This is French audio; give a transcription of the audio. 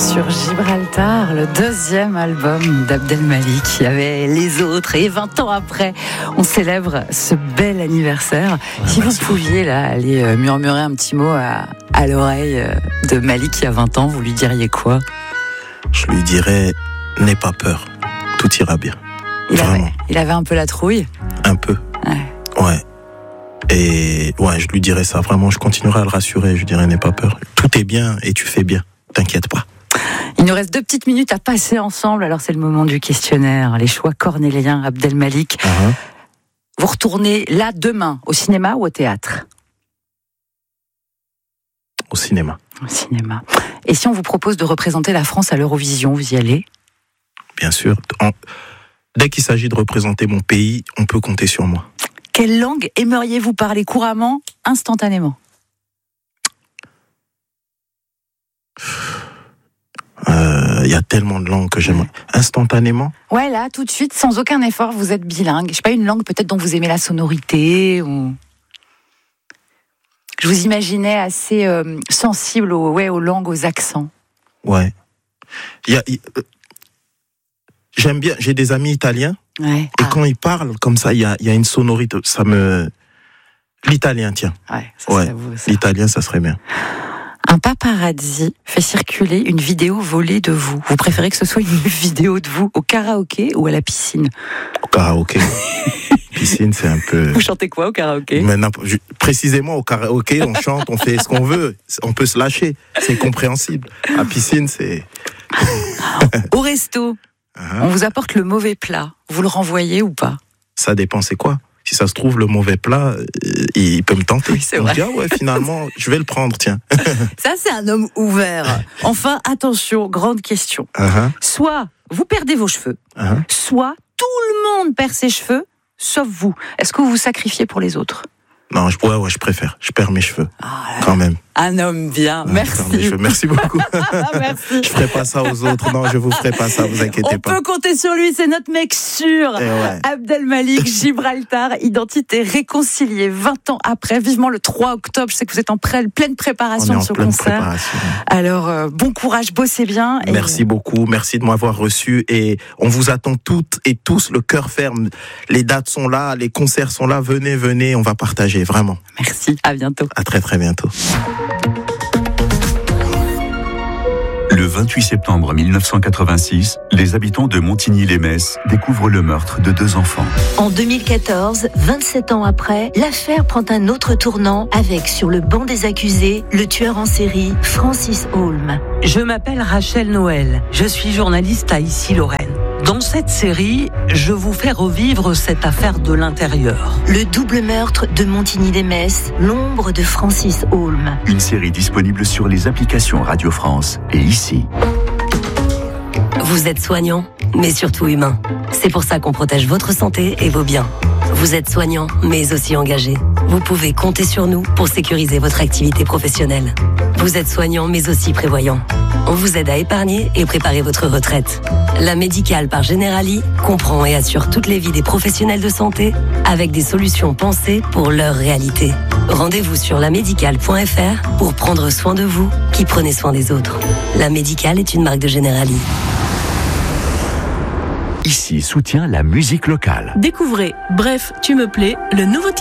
sur Gibraltar, le deuxième album d'Abdel Malik. Il y avait Les Autres et 20 ans après, on célèbre ce bel anniversaire. Si vous pouviez là aller murmurer un petit mot à l'oreille de Malik il y a 20 ans, vous lui diriez quoi? Je lui dirais, n'aie pas peur, tout ira bien. Il avait un peu la trouille? Un peu. Ouais. Et ouais, je lui dirais ça, vraiment, je continuerai à le rassurer, je lui dirais, n'aie pas peur. Tout est bien et tu fais bien, t'inquiète pas. Il nous reste 2 petites minutes à passer ensemble, alors c'est le moment du questionnaire. Les choix cornéliens, Abdel Malik. Vous retournez là demain, au cinéma ou au théâtre? Au cinéma. Au cinéma. Et si on vous propose de représenter la France à l'Eurovision, vous y allez? Bien sûr. Dès qu'il s'agit de représenter mon pays, on peut compter sur moi. Quelle langue aimeriez-vous parler couramment, instantanément? Il y a tellement de langues que j'aimerais. Instantanément? Ouais, là, tout de suite, sans aucun effort, vous êtes bilingue. Je sais pas, une langue peut-être dont vous aimez la sonorité ou... Je vous imaginais assez sensible aux langues, aux accents. Ouais. J'aime bien, j'ai des amis italiens. Ouais. Et quand ils parlent comme ça, il y a une sonorité, ça me... L'italien, tiens. Ouais, ça serait vous, ça. L'italien, ça serait bien. Un paparazzi fait circuler une vidéo volée de vous. Vous préférez que ce soit une vidéo de vous au karaoké ou à la piscine? Au karaoké. Piscine, c'est un peu... Vous chantez quoi au karaoké? Mais précisément au karaoké, on chante, on fait ce qu'on veut. On peut se lâcher, c'est compréhensible. À piscine, c'est... Au resto, on vous apporte le mauvais plat. Vous le renvoyez ou pas? Ça dépend, c'est quoi? Si ça se trouve, le mauvais plat, il peut me tenter. Oui, c'est vrai. Dit, ouais, finalement, je vais le prendre, tiens. Ça, c'est un homme ouvert. Enfin, attention, grande question. Soit vous perdez vos cheveux, soit tout le monde perd ses cheveux, sauf vous. Est-ce que vous vous sacrifiez pour les autres? Non, je préfère. Je perds mes cheveux, quand même. Un homme bien, merci. Merci beaucoup. Merci. Je ferai pas ça aux autres. Non, je vous ferai pas ça, vous inquiétez pas. On peut compter sur lui, c'est notre mec sûr. Abdel Malik, Gibraltar, identité réconciliée 20 ans après, vivement le 3 octobre. Je sais que vous êtes en pleine préparation de ce concert. Alors, bon courage, bossez bien. Merci beaucoup, merci de m'avoir reçu et on vous attend toutes et tous, le cœur ferme. Les dates sont là, les concerts sont là, venez, on va partager, vraiment. Merci, à bientôt. À très bientôt. Le 28 septembre 1986, les habitants de Montigny-lès-Metz découvrent le meurtre de 2 enfants. En 2014, 27 ans après, l'affaire prend un autre tournant avec, sur le banc des accusés, le tueur en série Francis Holm. Je m'appelle Rachel Noël, je suis journaliste à Issy-Lorraine. Dans cette série, je vous fais revivre cette affaire de l'intérieur. Le double meurtre de Montigny-lès-Metz, l'ombre de Francis Holm. Une série disponible sur les applications Radio France et ici. Vous êtes soignant, mais surtout humain. C'est pour ça qu'on protège votre santé et vos biens. Vous êtes soignant, mais aussi engagé. Vous pouvez compter sur nous pour sécuriser votre activité professionnelle. Vous êtes soignant, mais aussi prévoyant. On vous aide à épargner et préparer votre retraite. La Médicale par Generali comprend et assure toutes les vies des professionnels de santé avec des solutions pensées pour leur réalité. Rendez-vous sur lamédicale.fr pour prendre soin de vous qui prenez soin des autres. La Médicale est une marque de Generali. Ici soutient la musique locale. Découvrez Bref, tu me plais, le nouveau